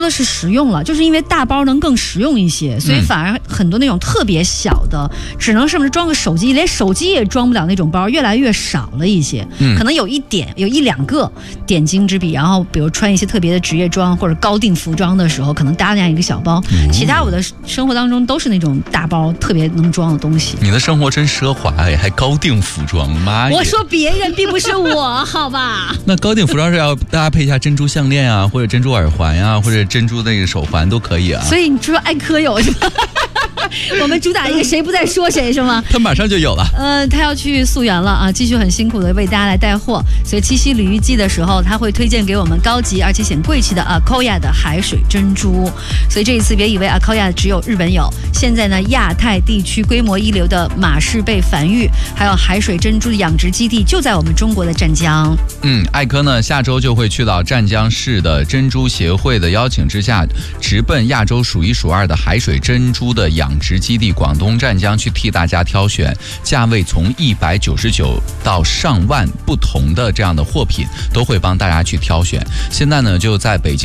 的是实用了，就是因为大包能更实用一些，所以反而很多那种特别小的，只能上面装个手机，连手机也装不了那种包，越来越少了一些。可能有一两个点睛之笔，然后比如穿一些特别的职业装或者高定服装的时候，可能搭那样一个小包。其他我的生活当中都是那种大包，特别能装的东西。 你的生活真奢华哎，还高定服装，妈呀！ 我说别人并不是我，好吧？ 那高定服装是要搭配一下珍珠项链啊，或者珍珠耳环啊，或者珍珠那个手环都可以啊。 所以你说爱科有是吧？我们主打一个谁不在说谁是吗？ 他马上就有了。 他要去溯源了啊，继续很辛苦的为大家来带货。所以七夕鲤鱼季的时候，他会推荐给我们高级而且显贵气的Akoya 的海水珍珠。所以这一次别以为Akoya只有日本有，现在呢亚太地区规模一流的马氏贝繁育还有海水珍珠的养殖基地就在我们中国的湛江。 艾科呢下周就会去到湛江市的珍珠协会的邀请之下，直奔亚洲数一数二的海水珍珠的养殖基地广东湛江去替大家挑选，价位从199到上万不同的这样的货品都会帮大家去挑选。现在呢就在北京